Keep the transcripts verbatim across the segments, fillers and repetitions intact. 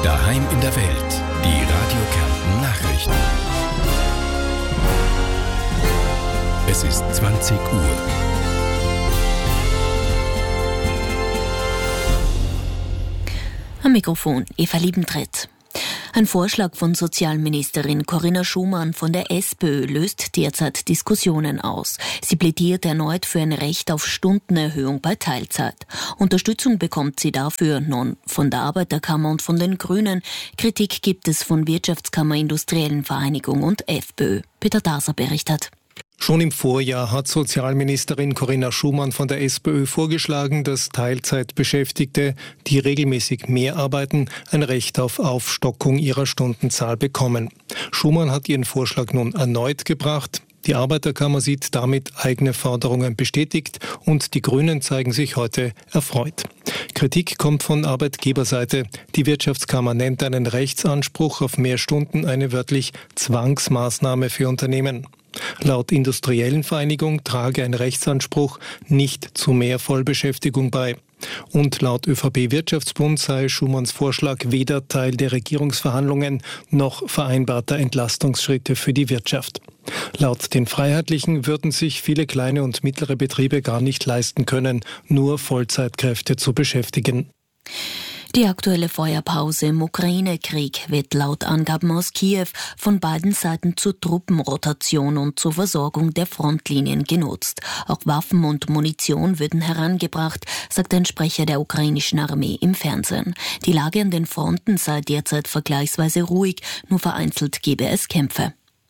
Daheim in der Welt. Die Radio Kärnten Nachrichten. Es ist zwanzig Uhr. Am Mikrofon Eva Liebentritt. Ein Vorschlag von Sozialministerin Corinna Schumann von der SPÖ löst derzeit Diskussionen aus. Sie plädiert erneut für ein Recht auf Stundenerhöhung bei Teilzeit. Unterstützung bekommt sie dafür nun von der Arbeiterkammer und von den Grünen. Kritik gibt es von Wirtschaftskammer, Industriellen Vereinigung und FPÖ. Peter Daser berichtet. Schon im Vorjahr hat Sozialministerin Corinna Schumann von der SPÖ vorgeschlagen, dass Teilzeitbeschäftigte, die regelmäßig mehr arbeiten, ein Recht auf Aufstockung ihrer Stundenzahl bekommen. Schumann hat ihren Vorschlag nun erneut gebracht. Die Arbeiterkammer sieht damit eigene Forderungen bestätigt und die Grünen zeigen sich heute erfreut. Kritik kommt von Arbeitgeberseite. Die Wirtschaftskammer nennt einen Rechtsanspruch auf mehr Stunden eine wörtlich Zwangsmaßnahme für Unternehmen. Laut Industriellen Vereinigung trage ein Rechtsanspruch nicht zu mehr Vollbeschäftigung bei. Und laut ÖVP-Wirtschaftsbund sei Schumanns Vorschlag weder Teil der Regierungsverhandlungen noch vereinbarter Entlastungsschritte für die Wirtschaft. Laut den Freiheitlichen würden sich viele kleine und mittlere Betriebe gar nicht leisten können, nur Vollzeitkräfte zu beschäftigen. Die aktuelle Feuerpause im Ukraine-Krieg wird laut Angaben aus Kiew von beiden Seiten zur Truppenrotation und zur Versorgung der Frontlinien genutzt. Auch Waffen und Munition würden herangebracht, sagt ein Sprecher der ukrainischen Armee im Fernsehen. Die Lage an den Fronten sei derzeit vergleichsweise ruhig, nur vereinzelt gebe es Kämpfe.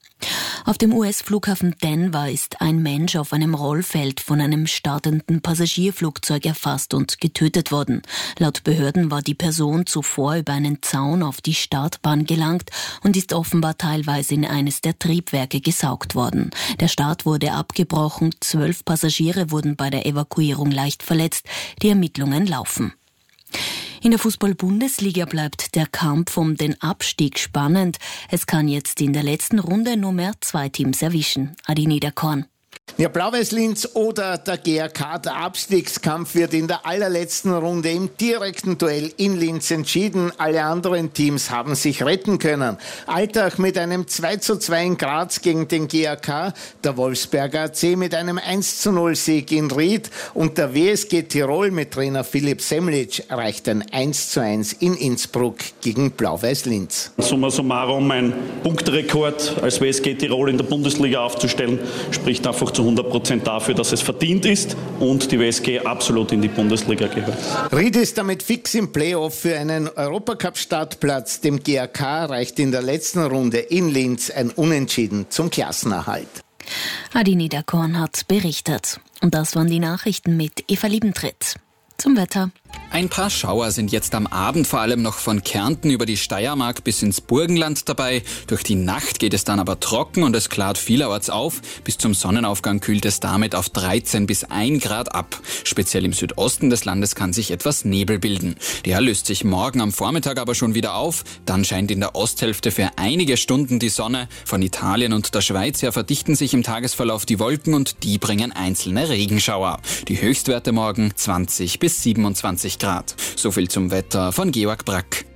Auf dem U S-Flughafen Denver ist ein Mensch auf einem Rollfeld von einem startenden Passagierflugzeug erfasst und getötet worden. Laut Behörden war die Person zuvor über einen Zaun auf die Startbahn gelangt und ist offenbar teilweise in eines der Triebwerke gesaugt worden. Der Start wurde abgebrochen, zwölf Passagiere wurden bei der Evakuierung leicht verletzt. Die Ermittlungen laufen. In der Fußball-Bundesliga bleibt der Kampf um den Abstieg spannend. Es kann jetzt in der letzten Runde nur mehr zwei Teams erwischen. Adi Niederkorn. Ja, Blau-Weiß-Linz oder der G A K, der Abstiegskampf wird in der allerletzten Runde im direkten Duell in Linz entschieden. Alle anderen Teams haben sich retten können. Altach mit einem zwei zu zwei in Graz gegen den G A K, der Wolfsberger A C mit einem eins zu null Sieg in Ried und der W S G Tirol mit Trainer Philipp Semlitsch erreicht ein eins zu eins in Innsbruck gegen Blau-Weiß-Linz. Summa summarum ein Punktrekord als W S G Tirol in der Bundesliga aufzustellen, spricht einfach zu hundert Prozent dafür, dass es verdient ist und die W S G absolut in die Bundesliga gehört. Ried ist damit fix im Playoff für einen Europacup-Startplatz. Dem G A K reicht in der letzten Runde in Linz ein Unentschieden zum Klassenerhalt. Adi Niederkorn hat berichtet. Und das waren die Nachrichten mit Eva Liebentritt. Zum Wetter. Ein paar Schauer sind jetzt am Abend vor allem noch von Kärnten über die Steiermark bis ins Burgenland dabei. Durch die Nacht geht es dann aber trocken und es klart vielerorts auf. Bis zum Sonnenaufgang kühlt es damit auf dreizehn bis ein Grad ab. Speziell im Südosten des Landes kann sich etwas Nebel bilden. Der löst sich morgen am Vormittag aber schon wieder auf. Dann scheint in der Osthälfte für einige Stunden die Sonne. Von Italien und der Schweiz her verdichten sich im Tagesverlauf die Wolken und die bringen einzelne Regenschauer. Die Höchstwerte morgen zwanzig bis siebenundzwanzig Grad. So viel zum Wetter von Georg Brack.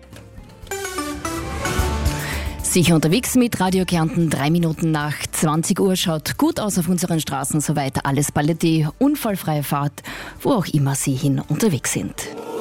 Sicher unterwegs mit Radio Kärnten, drei Minuten nach zwanzig Uhr. Schaut gut aus auf unseren Straßen, soweit alles Paletti, unfallfreie Fahrt, wo auch immer Sie hin unterwegs sind.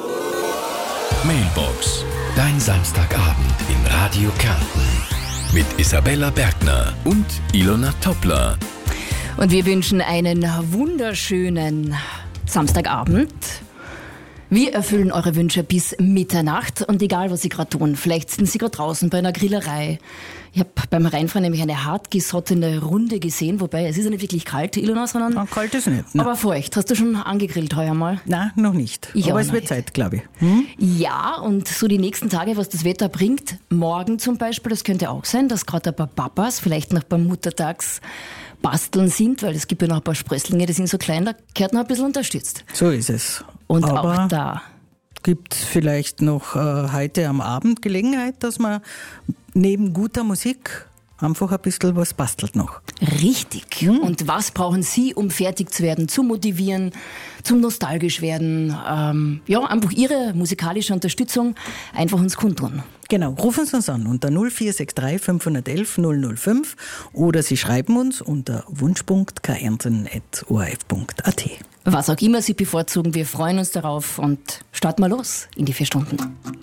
Mailbox, dein Samstagabend in Radio Kärnten. Mit Isabella Bergner und Ilona Toppler. Und wir wünschen einen wunderschönen Samstagabend. Wir erfüllen eure Wünsche bis Mitternacht und egal, was Sie gerade tun, vielleicht sind Sie gerade draußen bei einer Grillerei. Ich habe beim Reinfahren nämlich eine hartgesottene Runde gesehen, wobei es ist ja nicht wirklich kalt, Ilona, sondern... Ja, kalt ist nicht. Ne? Aber feucht. Hast du schon angegrillt heuer mal? Nein, noch nicht. Ich aber es wird nicht. Zeit, glaube ich. Hm? Ja, und so die nächsten Tage, was das Wetter bringt, morgen zum Beispiel, das könnte auch sein, dass gerade ein paar Papas vielleicht noch beim Muttertags basteln sind, weil es gibt ja noch ein paar Sprösslinge, die sind so klein, da gehört noch ein bisschen unterstützt. So ist es. Und aber auch da gibt es vielleicht noch äh, heute am Abend Gelegenheit, dass man neben guter Musik einfach ein bisschen was bastelt noch. Richtig. Mhm. Und was brauchen Sie, um fertig zu werden, zu motivieren, zum nostalgisch werden? Ähm, ja, einfach Ihre musikalische Unterstützung einfach uns kundtun. Genau, rufen Sie uns an unter null vier sechs drei fünf eins eins null null fünf oder Sie schreiben uns unter wunsch.punkt kärnten at o r f punkt a t. Was auch immer Sie bevorzugen, wir freuen uns darauf und starten mal los in die vier Stunden.